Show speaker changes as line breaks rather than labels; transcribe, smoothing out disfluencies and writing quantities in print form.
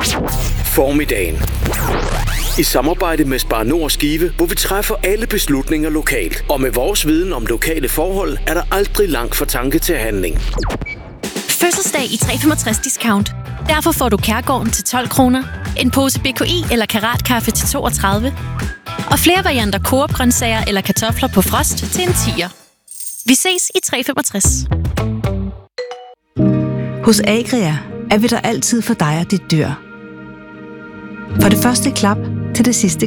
Formiddagen. I samarbejde med Spar Nord Skive, hvor vi træffer alle beslutninger lokalt. Og med vores viden om lokale forhold, er der aldrig langt fra tanke til handling.
Fødselsdag i 365 discount. Derfor får du Kærgården til 12 kroner, en pose BKI eller Karatkaffe til 32, og flere varianter Coop-grøntsager eller kartofler på frost til en 10'er. Vi ses i 365.
Hos Agria er vi der altid for dig og dit dyr. For det første klap til det sidste